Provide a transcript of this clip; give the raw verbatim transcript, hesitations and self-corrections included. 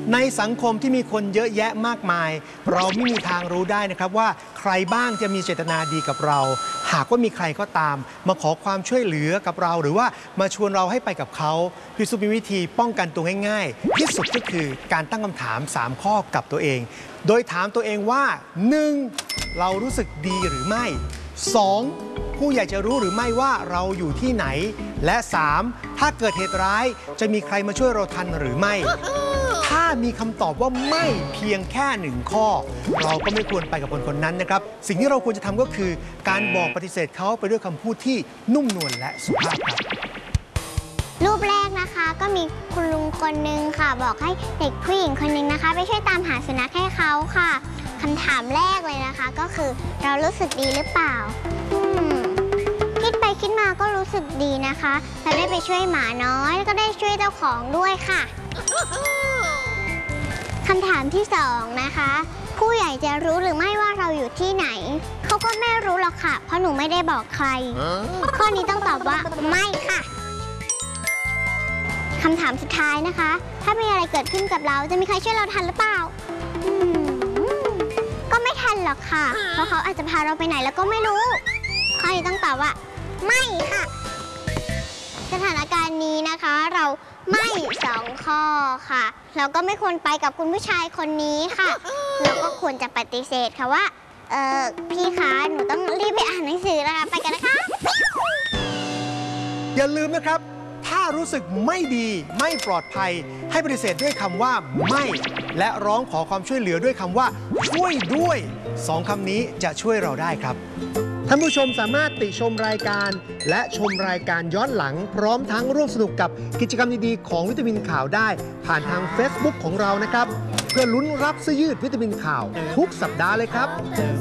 ในสังคมที่มีคนเยอะแยะมากมายเราไม่มีทางรู้ได้นะครับว่าใครบ้างจะมีเจตนาดีกับเราหากว่ามีใครก็ตามมาขอความช่วยเหลือกับเราหรือว่ามาชวนเราให้ไปกับเขาพี่ซุปมีวิธีป้องกันตัวง่ายๆที่สุดก็คือการตั้งคำถามสามข้อกับตัวเองโดยถามตัวเองว่า หนึ่ง เรารู้สึกดีหรือไม่ สอง ผู้ใหญ่จะรู้หรือไม่ว่าเราอยู่ที่ไหนและ สาม ถ้าเกิดเหตุร้ายจะมีใครมาช่วยเราทันหรือไม่ถ้ามีคำตอบว่าไม่เพียงแค่หนึ่งข้อเราก็ไม่ควรไปกับคนคนนั้นนะครับสิ่งที่เราควรจะทำก็คือการบอกปฏิเสธเขาไปด้วยคำพูดที่นุ่มนวลและสุภาพครับรูปแรกนะคะก็มีคุณลุงคนนึงค่ะบอกให้เด็กผู้หญิงคนนึงนะคะไปช่วยตามหาสุนัขให้เขาค่ะคำถามแรกเลยนะคะก็คือเรารู้สึกดีหรือเปล่าคิดไปคิดมาก็รู้สึกดีนะคะเราได้ไปช่วยหมาน้อยแล้วก็ได้ช่วยเจ้าของด้วยค่ะคำถามที่สองนะคะผู้ใหญ่จะรู้หรือไม่ว่าเราอยู่ที่ไหนเขาก็ไม่รู้หรอกค่ะเพราะหนูไม่ได้บอกใครข้อนี้ต้องตอบว่าไม่ค่ะคำถามสุดท้ายนะคะถ้ามีอะไรเกิดขึ้นกับเราจะมีใครช่วยเราทันหรือเปล่าก็ไม่ทันหรอกค่ะเพราะเขาอาจจะพาเราไปไหนแล้วก็ไม่รู้ข้อนี้ต้องตอบว่าไม่ค่ะสถานการณ์นี้นะคะเราไม่สองข้อค่ะเราก็ไม่ควรไปกับคุณผู้ชายคนนี้ค่ะเราก็ควรจะปฏิเสธค่ะว่าเออพี่คะหนูต้องรีบไปอ่านหนังสือแล้วค่ะไปกันนะคะอย่าลืมนะครับถ้ารู้สึกไม่ดีไม่ปลอดภัยให้ปฏิเสธด้วยคำว่าไม่และร้องขอความช่วยเหลือด้วยคำว่าช่วยด้วยสองคำนี้จะช่วยเราได้ครับท่านผู้ชมสามารถติชมรายการและชมรายการย้อนหลังพร้อมทั้งร่วมสนุกกับกิจกรรมดีๆของวิตามินข่าวได้ผ่านทาง Facebook ของเรานะครับเพื่อลุ้นรับเสื้อยืดวิตามินข่าวทุกสัปดาห์เลยครับ